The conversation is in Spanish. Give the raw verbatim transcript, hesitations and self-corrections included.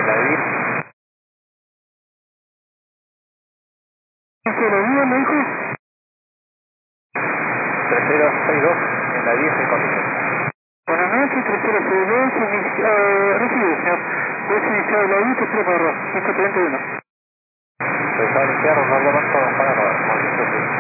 en la diez. ¿Se lo digo, me dijo? tres cero seis dos en la diez en condición. Buenas noches, tres cero seis dos, eh, recibe, señor. Puedes iniciar el avión, tres para arriba, cinco treinta y uno. Se está iniciando, no lo más para